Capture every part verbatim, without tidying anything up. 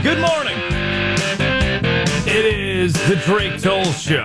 Good morning. It is the Drake Toll Show.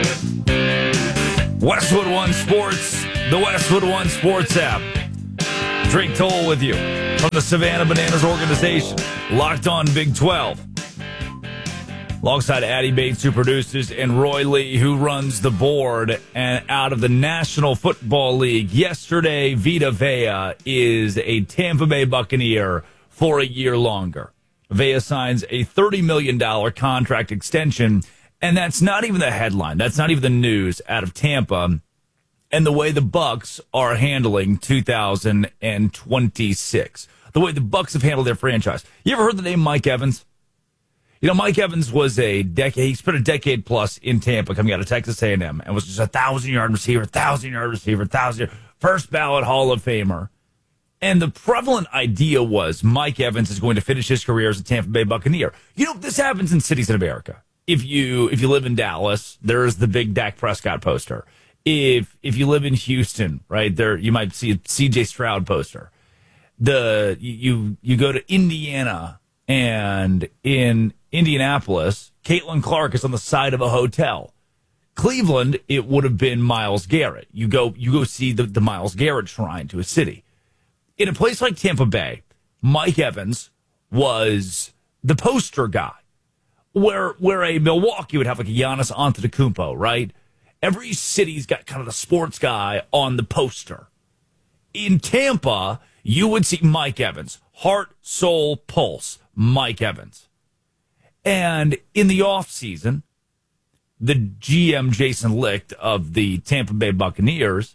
Westwood One Sports, the Westwood One Sports app. Drake Toll with you from the Savannah Bananas organization. Locked on Big twelve. Alongside Addie Bates, who produces, and Roy Lee, who runs the board. And out of the National Football League, yesterday, Vita Vea is a Tampa Bay Buccaneer for a year longer. Vea signs a thirty million dollars contract extension, and that's not even the headline. That's not even the news out of Tampa and the way the Bucs are handling two thousand twenty-six. The way the Bucs have handled their franchise. You ever heard the name Mike Evans? You know, Mike Evans was a decade, he spent a decade plus in Tampa coming out of Texas A and M and was just a thousand-yard receiver, thousand-yard receiver, thousand, first ballot Hall of Famer. And the prevalent idea was Mike Evans is going to finish his career as a Tampa Bay Buccaneer. You know, this happens in cities in America. If you if you live in Dallas, there's the big Dak Prescott poster. If if you live in Houston, right, there you might see a C J Stroud poster. The you you go to Indiana, and in Indianapolis, Caitlin Clark is on the side of a hotel. Cleveland, it would have been Myles Garrett. You go you go see the, the Myles Garrett shrine to a city. In a place like Tampa Bay, Mike Evans was the poster guy. Where where a Milwaukee would have like a Giannis Antetokounmpo, right? Every city's got kind of the sports guy on the poster. In Tampa, you would see Mike Evans. Heart, soul, pulse, Mike Evans. And in the offseason, the G M, Jason Licht, of the Tampa Bay Buccaneers,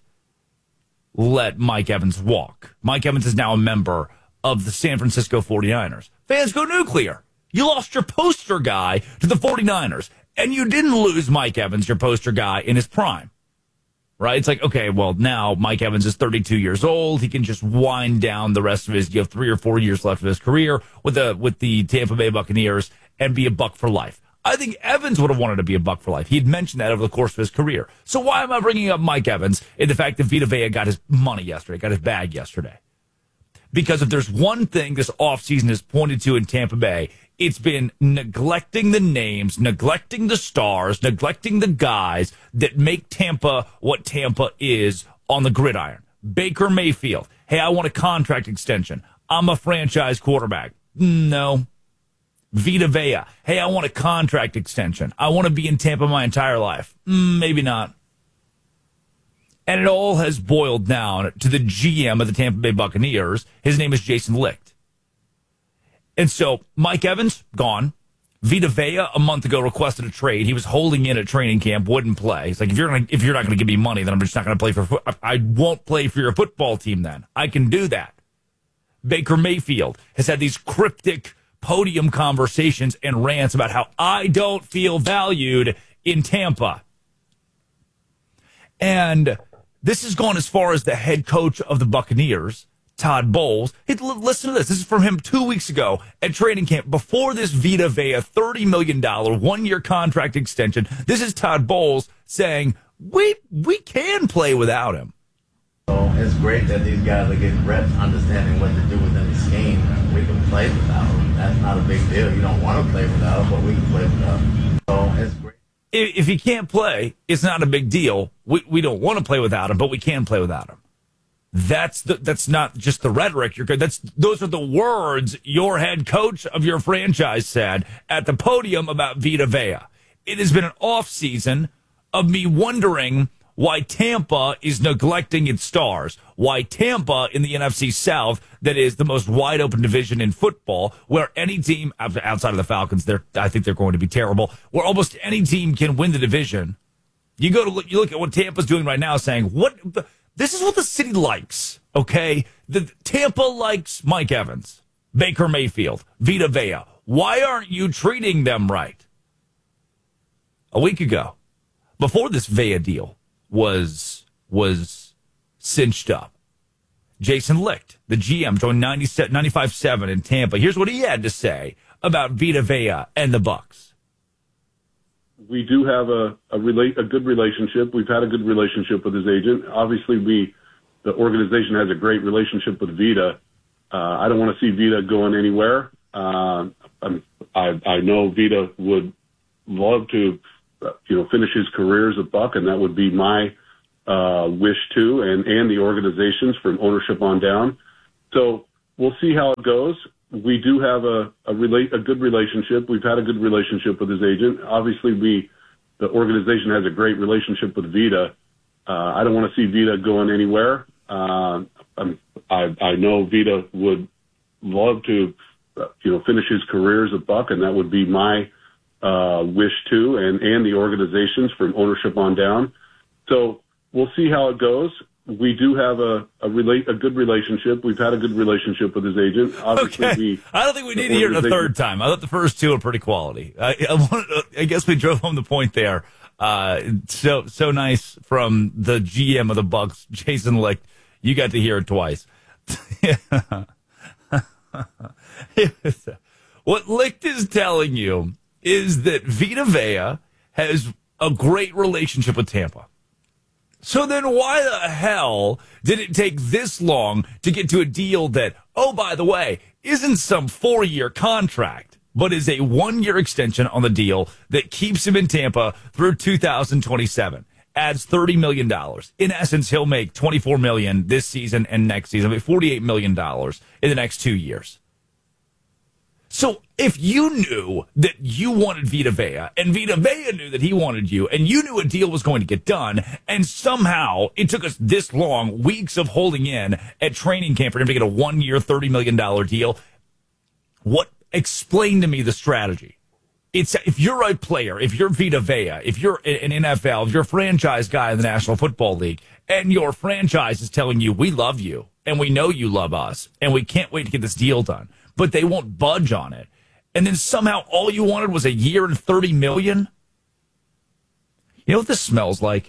let Mike Evans walk. Mike Evans is now a member of the San Francisco forty-niners. Fans go nuclear. You lost your poster guy to the forty-niners, and you didn't lose Mike Evans, your poster guy, in his prime. Right? It's like, okay, well, now Mike Evans is thirty-two years old. He can just wind down the rest of his, you have three or four years left of his career with the, with the Tampa Bay Buccaneers and be a Buck for life. I think Evans would have wanted to be a Buck for life. He'd mentioned that over the course of his career. So why am I bringing up Mike Evans in the fact that Vita Vea got his money yesterday, got his bag yesterday? Because if there's one thing this offseason has pointed to in Tampa Bay, it's been neglecting the names, neglecting the stars, neglecting the guys that make Tampa what Tampa is on the gridiron. Baker Mayfield. Hey, I want a contract extension. I'm a franchise quarterback. No. Vita Vea. Hey, I want a contract extension. I want to be in Tampa my entire life. Mm, maybe not. And it all has boiled down to the G M of the Tampa Bay Buccaneers. His name is Jason Licht. And so Mike Evans, gone. Vita Vea, a month ago, requested a trade. He was holding in at training camp, wouldn't play. He's like, if you're gonna, if you're not going to give me money, then I'm just not going to play for. I won't play for your football team. Then I can do that. Baker Mayfield has had these cryptic podium conversations and rants about how I don't feel valued in Tampa. And this has gone as far as the head coach of the Buccaneers, Todd Bowles. Hey, listen to this. This is from him two weeks ago at training camp before this Vita Vea thirty million dollars one-year contract extension. This is Todd Bowles saying, we we can play without him. So it's great that these guys are getting reps, understanding what to do within the scheme. We can play without them. That's not a big deal. You don't want to play without them, but we can play without them. So it's great. If, if he can't play, it's not a big deal. We we don't want to play without him, but we can play without him. That's the, that's not just the rhetoric. You're good. That's those are the words your head coach of your franchise said at the podium about Vita Vea. It has been an off season of me wondering why Tampa is neglecting its stars, why Tampa in the N F C South, that is the most wide open division in football, where any team outside of the Falcons, they're I think they're going to be terrible, where almost any team can win the division. You go to look, you look at what Tampa's doing right now, saying what. The, This is what the city likes, okay? The Tampa likes Mike Evans, Baker Mayfield, Vita Vea. Why aren't you treating them right? A week ago, before this Vea deal was was cinched up, Jason Licht, the G M, joined ninety-five seven in Tampa. Here's what he had to say about Vita Vea and the Bucs. We do have a a, relate, a good relationship. We've had a good relationship with his agent. Obviously, we the organization has a great relationship with Vita. Uh, I don't want to see Vita going anywhere. Uh, I'm I, I know Vita would love to, uh, you know, finish his career as a Buck, and that would be my uh, wish too, and, and the organizations from ownership on down. So we'll see how it goes. We do have a a, relate, a good relationship. We've had a good relationship with his agent. Obviously, we the organization has a great relationship with Vita. Uh, I don't want to see Vita going anywhere. Uh, I'm, I, I know Vita would love to, uh, you know, finish his career as a Buck, and that would be my uh, wish too, and, and the organizations from ownership on down. So we'll see how it goes. We do have a a, relate, a good relationship. We've had a good relationship with his agent. Obviously, okay. we, I don't think we need to hear it a third time. I thought the first two are pretty quality. I, I, wanted, I guess we drove home the point there. Uh, so so nice from the G M of the Bucks, Jason Licht. You got to hear it twice. What Licht is telling you is that Vita Vea has a great relationship with Tampa. So then why the hell did it take this long to get to a deal that, oh, by the way, isn't some four-year contract, but is a one-year extension on the deal that keeps him in Tampa through two thousand twenty-seven? Adds thirty million dollars. In essence, he'll make twenty-four million dollars this season and next season, I mean, forty-eight million dollars in the next two years. So if you knew that you wanted Vita Vea, and Vita Vea knew that he wanted you, and you knew a deal was going to get done, and somehow it took us this long, weeks of holding in at training camp for him to get a one-year, thirty million dollars deal, what explain to me the strategy? It's if you're a player, if you're Vita Vea, if you're an N F L, if you're a franchise guy in the National Football League, and your franchise is telling you, we love you, and we know you love us, and we can't wait to get this deal done, but they won't budge on it. And then somehow all you wanted was a year and thirty million dollars? You know what this smells like?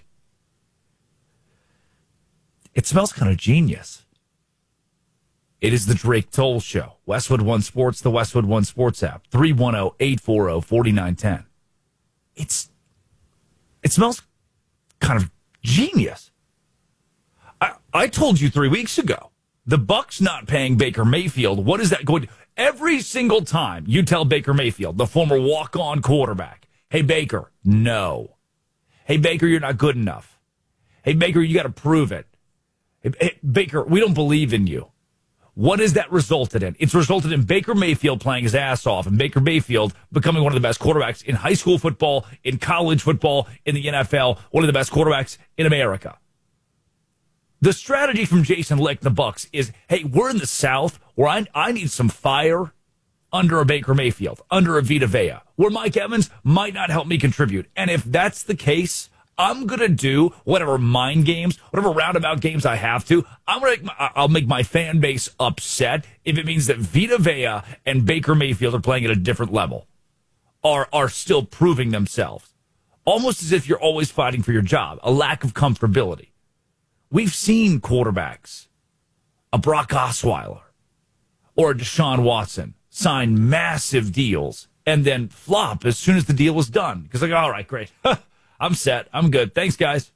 It smells kind of genius. It is the Drake Toll Show. Westwood One Sports, the Westwood One Sports app. three one zero, eight four zero, four nine one zero. It's, it smells kind of genius. I, I told you three weeks ago, the Bucks not paying Baker Mayfield, what is that going to... Every single time you tell Baker Mayfield, the former walk-on quarterback, hey, Baker, no. Hey, Baker, you're not good enough. Hey, Baker, you got to prove it. Hey, hey, Baker, we don't believe in you. What has that resulted in? It's resulted in Baker Mayfield playing his ass off and Baker Mayfield becoming one of the best quarterbacks in high school football, in college football, in the N F L, one of the best quarterbacks in America. The strategy from Jason Licht, the Bucks, is, hey, we're in the South where I, I need some fire under a Baker Mayfield, under a Vita Vea, where Mike Evans might not help me contribute. And if that's the case, I'm going to do whatever mind games, whatever roundabout games I have to. I'm gonna make my, I'll make my fan base upset if it means that Vita Vea and Baker Mayfield are playing at a different level, are, are still proving themselves. Almost as if you're always fighting for your job, a lack of comfortability. We've seen quarterbacks, a Brock Osweiler or a Deshaun Watson, sign massive deals and then flop as soon as the deal was done. Because like, all right, great. I'm set. I'm good. Thanks, guys.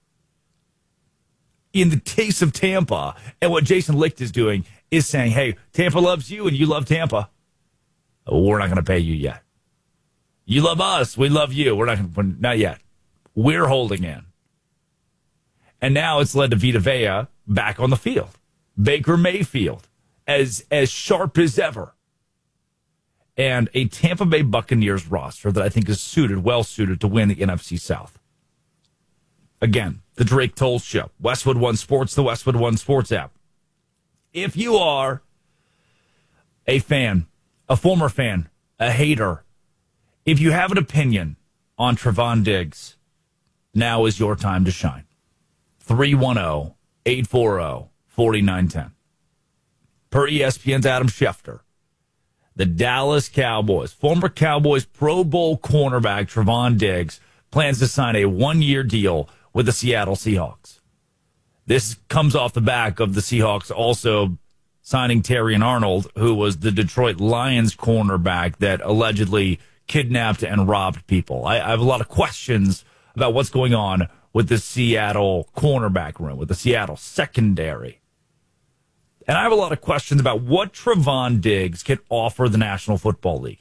In the case of Tampa, and what Jason Licht is doing is saying, hey, Tampa loves you and you love Tampa. We're not going to pay you yet. You love us. We love you. We're not going to, not yet. We're holding in. And now it's led to Vita Vea back on the field. Baker Mayfield, as as sharp as ever. And a Tampa Bay Buccaneers roster that I think is suited, well suited to win the N F C South. Again, the Drake Toll Show. Westwood One Sports, the Westwood One Sports app. If you are a fan, a former fan, a hater, if you have an opinion on Trevon Diggs, now is your time to shine. three one zero, eight four zero, four nine one zero. Per E S P N's Adam Schefter, the Dallas Cowboys, former Cowboys Pro Bowl cornerback Trevon Diggs, plans to sign a one-year deal with the Seattle Seahawks. This comes off the back of the Seahawks also signing Terrion Arnold, who was the Detroit Lions cornerback that allegedly kidnapped and robbed people. I, I have a lot of questions about what's going on with the Seattle cornerback room, with the Seattle secondary. And I have a lot of questions about what Trevon Diggs can offer the National Football League.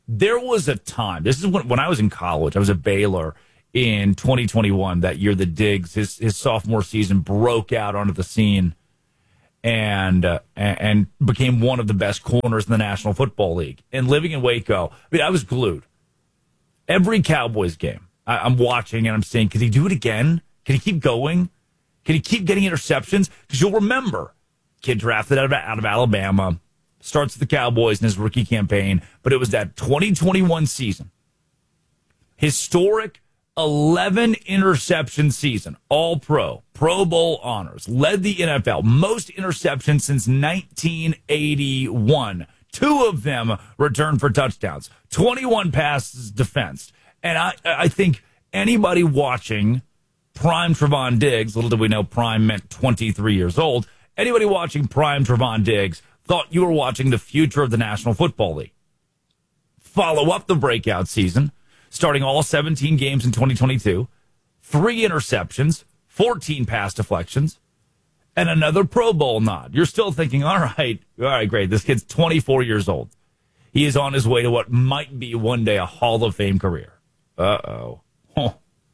There was a time, this is when, when I was in college, I was at Baylor in twenty twenty-one, that year that Diggs, his, his sophomore season, broke out onto the scene and, uh, and became one of the best corners in the National Football League. And living in Waco, I mean, I was glued. Every Cowboys game I, I'm watching and I'm saying, can he do it again? Can he keep going? Can he keep getting interceptions? Because you'll remember, kid drafted out of, out of Alabama, starts with the Cowboys in his rookie campaign, but it was that twenty twenty-one season. Historic eleven interception season, all pro, Pro Bowl honors, led the N F L, most interceptions since nineteen eighty-one. Two of them returned for touchdowns, twenty-one passes defensed. And I, I think anybody watching prime Trevon Diggs, little did we know prime meant twenty-three years old, anybody watching prime Trevon Diggs thought you were watching the future of the National Football League. Follow up the breakout season, starting all seventeen games in twenty twenty-two, three interceptions, fourteen pass deflections, and another Pro Bowl nod. You're still thinking, all right, all right, great. This kid's twenty-four years old. He is on his way to what might be one day a Hall of Fame career. Uh-oh. Huh.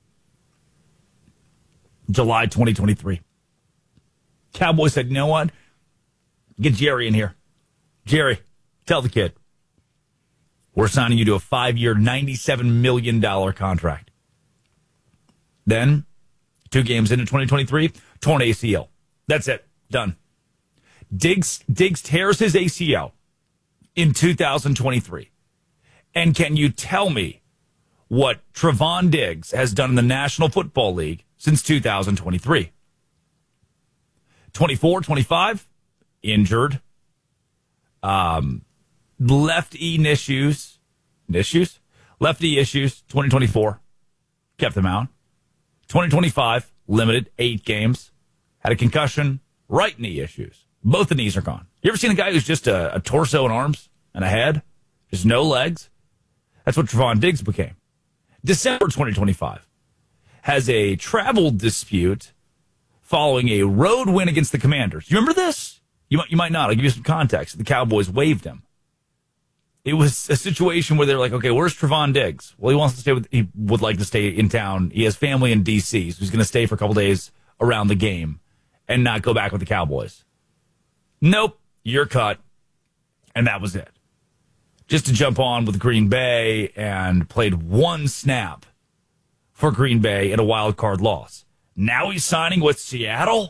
July twenty twenty-three. Cowboys said, you know what? Get Jerry in here. Jerry, tell the kid, we're signing you to a five-year, ninety-seven million dollars contract. Then, two games into twenty twenty-three, torn A C L. That's it. Done. Diggs, Diggs tears his A C L in two thousand twenty-three. And can you tell me what Trevon Diggs has done in the National Football League since two thousand twenty-three? twenty-four, twenty-five, injured. Um, left E issues. Issues? Left E issues, twenty twenty-four. Kept them out. twenty twenty-five, limited, eight games. Had a concussion, right knee issues. Both the knees are gone. You ever seen a guy who's just a, a torso and arms and a head? Just no legs? That's what Trevon Diggs became. December twenty twenty-five. Has a travel dispute following a road win against the Commanders. You remember this? You might, you might not. I'll give you some context. The Cowboys waived him. It was a situation where they're like, okay, where's Trevon Diggs? Well, he wants to stay with, he would like to stay in town. He has family in D C, so he's going to stay for a couple days around the game and not go back with the Cowboys. Nope, you're cut. And that was it. Just to jump on with Green Bay and played one snap for Green Bay in a wild card loss. Now he's signing with Seattle?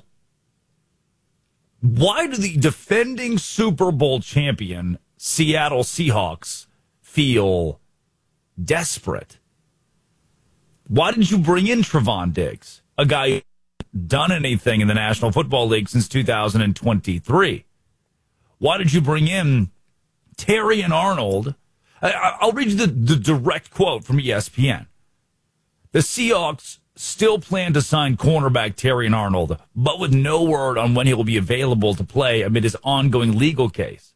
Why do the defending Super Bowl champion Seattle Seahawks feel desperate? Why did you bring in Trevon Diggs, a guy who hasn't done anything in the National Football League since two thousand twenty-three? Why did you bring in Terrion Arnold? I, I'll read you the, the direct quote from E S P N. The Seahawks still plan to sign cornerback Terrion Arnold, but with no word on when he will be available to play amid his ongoing legal case.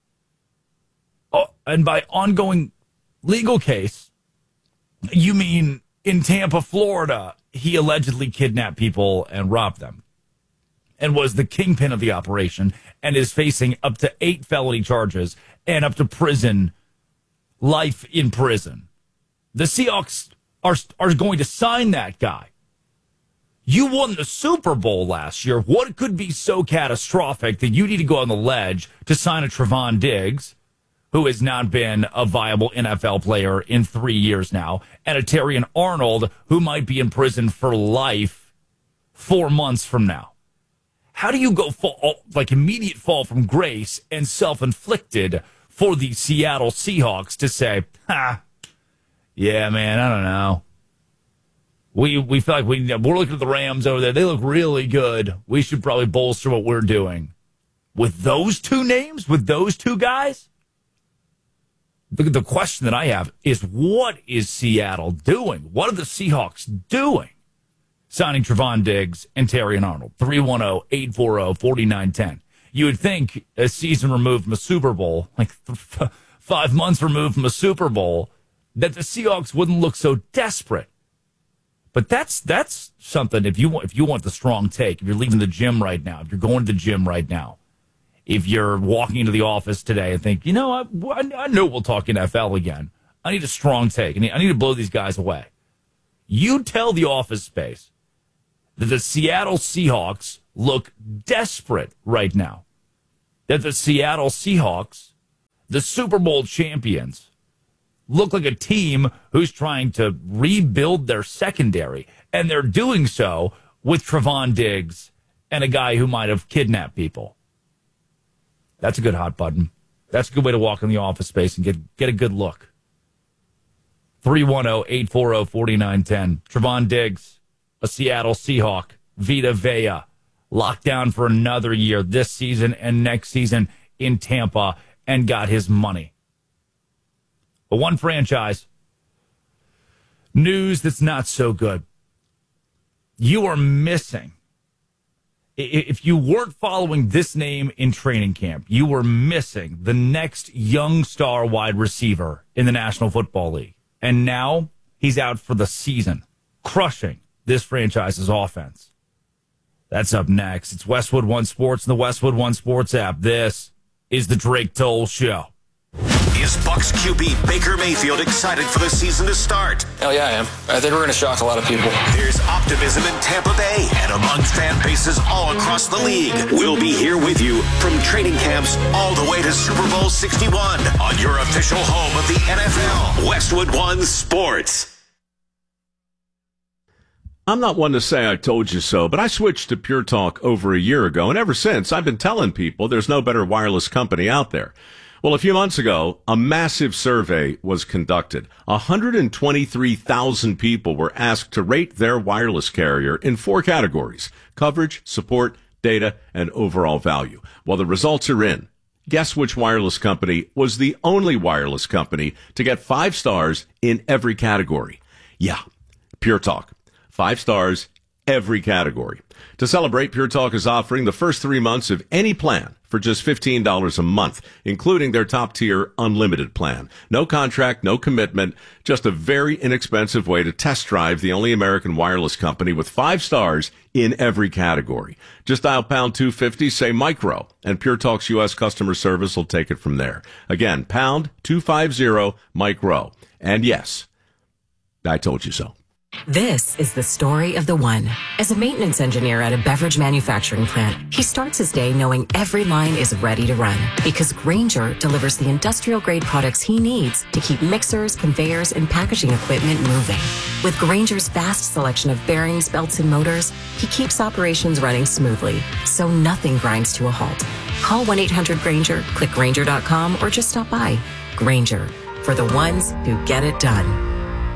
Oh, and by ongoing legal case, you mean in Tampa, Florida, he allegedly kidnapped people and robbed them and was the kingpin of the operation and is facing up to eight felony charges and up to prison, life in prison. The Seahawks are, are going to sign that guy. You won the Super Bowl last year. What could be so catastrophic that you need to go on the ledge to sign a Trevon Diggs, who has not been a viable N F L player in three years now, and a Terrion Arnold, who might be in prison for life four months from now? How do you go fall, like immediate fall from grace and self-inflicted for the Seattle Seahawks to say, ha, yeah, man, I don't know. We we feel like we, we're looking at the Rams over there. They look really good. We should probably bolster what we're doing. With those two names, with those two guys? The, the question that I have is, what is Seattle doing? What are the Seahawks doing? Signing Trevon Diggs and Terrion Arnold. three one zero, eight four zero, four nine one zero. You would think a season removed from a Super Bowl, like f- five months removed from a Super Bowl, that the Seahawks wouldn't look so desperate. But that's that's something, if you want, if you want the strong take, if you're leaving the gym right now, if you're going to the gym right now, if you're walking into the office today and think, you know, I, I know we'll talk N F L again. I need a strong take. I need, I need to blow these guys away. You tell the Office Space that the Seattle Seahawks look desperate right now. That the Seattle Seahawks, the Super Bowl champions, look like a team who's trying to rebuild their secondary. And they're doing so with Trevon Diggs and a guy who might have kidnapped people. That's a good hot button. That's a good way to walk in the Office Space and get, get a good look. three one zero, eight four zero, four nine one zero. Trevon Diggs, a Seattle Seahawk, Vita Vea, locked down for another year this season and next season in Tampa and got his money. But one franchise, news that's not so good. You are missing. If you weren't following this name in training camp, you were missing the next young star wide receiver in the National Football League. And now he's out for the season, crushing this franchise's offense. That's up next. It's Westwood One Sports and the Westwood One Sports app. This is the Drake Toll Show. Is Bucs Q B Baker Mayfield excited for the season to start? Hell yeah, I am. I think we're going to shock a lot of people. There's optimism in Tampa Bay and among fan bases all across the league. We'll be here with you from training camps all the way to Super Bowl sixty-one on your official home of the N F L, Westwood One Sports. I'm not one to say I told you so, but I switched to Pure Talk over a year ago, and ever since, I've been telling people there's no better wireless company out there. Well, a few months ago, a massive survey was conducted. one hundred twenty-three thousand people were asked to rate their wireless carrier in four categories: coverage, support, data, and overall value. Well, the results are in. Guess which wireless company was the only wireless company to get five stars in every category? Yeah, Pure Talk. Five stars, every category. To celebrate, Pure Talk is offering the first three months of any plan for just fifteen dollars a month, including their top-tier unlimited plan. No contract, no commitment, just a very inexpensive way to test drive the only American wireless company with five stars in every category. Just dial pound two fifty, say micro, and Pure Talk's U S customer service will take it from there. Again, pound two fifty, micro. And yes, I told you so. This is the story of the one. As a maintenance engineer at a beverage manufacturing plant, he starts his day knowing every line is ready to run because Grainger delivers the industrial-grade products he needs to keep mixers, conveyors, and packaging equipment moving. With Grainger's vast selection of bearings, belts, and motors, he keeps operations running smoothly, so nothing grinds to a halt. Call one eight hundred Grainger, click Grainger dot com, or just stop by. Grainger, for the ones who get it done.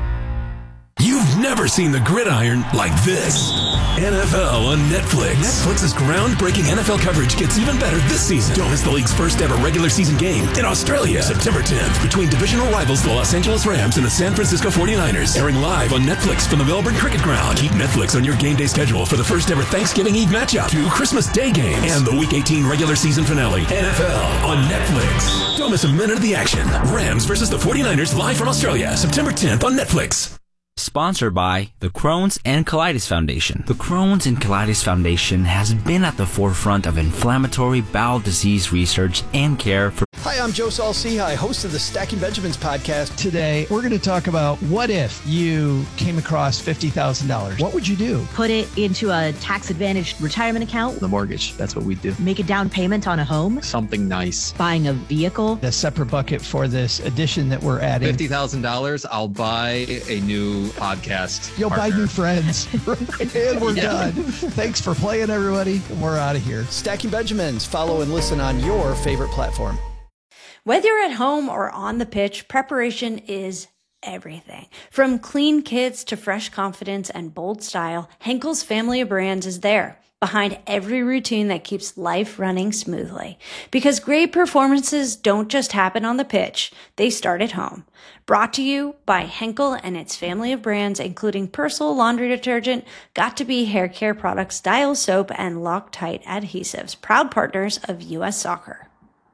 You've never seen the gridiron like this. N F L on Netflix. Netflix's groundbreaking N F L coverage gets even better this season. Don't miss the league's first ever regular season game in Australia, September tenth, between divisional rivals the Los Angeles Rams and the San Francisco forty-niners. Airing live on Netflix from the Melbourne Cricket Ground. Keep Netflix on your game day schedule for the first ever Thanksgiving Eve matchup, two Christmas Day games, and the Week eighteen regular season finale. N F L on Netflix. Don't miss a minute of the action. Rams versus the forty-niners live from Australia, September tenth on Netflix. Sponsored by the Crohn's and Colitis Foundation. The Crohn's and Colitis Foundation has been at the forefront of inflammatory bowel disease research and care for... Hi, I'm Joe Saul-Sehy, host of the Stacking Benjamins podcast. Today, we're going to talk about what if you came across fifty thousand dollars. What would you do? Put it into a tax-advantaged retirement account. The mortgage, that's what we do. Make a down payment on a home. Something nice. Buying a vehicle. A separate bucket for this addition that we're adding. fifty thousand dollars, I'll buy a new podcast You'll partner. buy new friends. And we're yeah. done. Thanks for playing, everybody. We're out of here. Stacking Benjamins. Follow and listen on your favorite platform. Whether you're at home or on the pitch, preparation is everything. From clean kits to fresh confidence and bold style, Henkel's family of brands is there, behind every routine that keeps life running smoothly. Because great performances don't just happen on the pitch, they start at home. Brought to you by Henkel and its family of brands, including Persil laundry detergent, Got2b hair care products, Dial soap, and Loctite adhesives, proud partners of U S Soccer.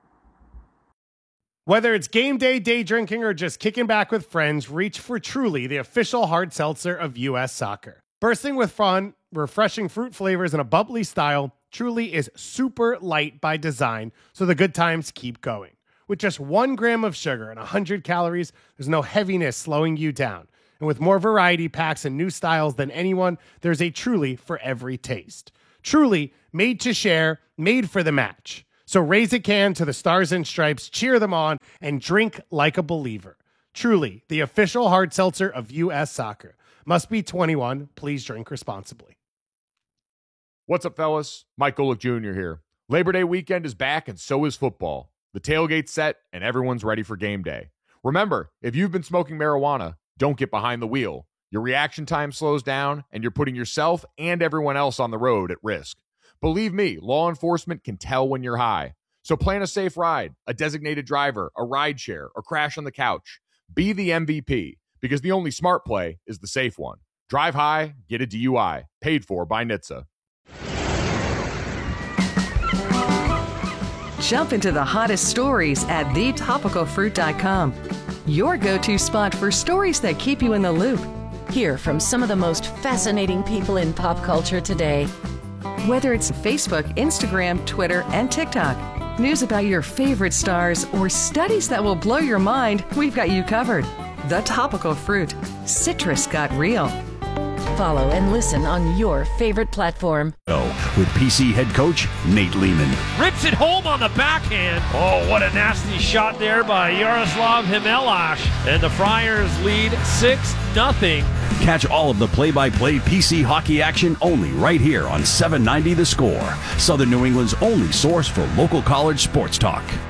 Whether it's game day, day drinking, or just kicking back with friends, reach for Truly, the official hard seltzer of U S Soccer. Bursting with fun, refreshing fruit flavors, and a bubbly style, Truly is super light by design, so the good times keep going. With just one gram of sugar and one hundred calories, there's no heaviness slowing you down. And with more variety packs and new styles than anyone, there's a Truly for every taste. Truly, made to share, made for the match. So raise a can to the Stars and Stripes, cheer them on, and drink like a believer. Truly, the official hard seltzer of U S Soccer. Must be twenty-one. Please drink responsibly. What's up, fellas? Mike Golick Junior here. Labor Day weekend is back, and so is football. The tailgate's set, and everyone's ready for game day. Remember, if you've been smoking marijuana, don't get behind the wheel. Your reaction time slows down, and you're putting yourself and everyone else on the road at risk. Believe me, law enforcement can tell when you're high. So plan a safe ride, a designated driver, a ride share, or crash on the couch. Be the M V P, because the only smart play is the safe one. Drive high, get a D U I. Paid for by N H T S A. Jump into the hottest stories at the topical fruit dot com. Your go-to spot for stories that keep you in the loop. Hear from some of the most fascinating people in pop culture today. Whether it's Facebook, Instagram, Twitter, and TikTok, news about your favorite stars, or studies that will blow your mind, we've got you covered. The Topical Fruit. Citrus got real. Follow and listen on your favorite platform. With P C head coach Nate Lehman. Rips it home on the backhand. Oh, what a nasty shot there by Yaroslav Himelash. And the Friars lead six nothing. Catch all of the play-by-play P C hockey action only right here on seven ninety The Score, Southern New England's only source for local college sports talk.